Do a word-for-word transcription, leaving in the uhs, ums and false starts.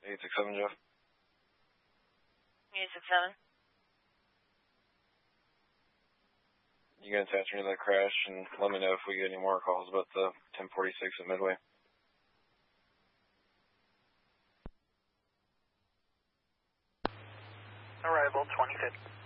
eight six seven, Jeff. eight six seven. You guys answer me that crash and let me know if we get any more calls about the ten forty-six at Midway. Arrival twenty-fifth.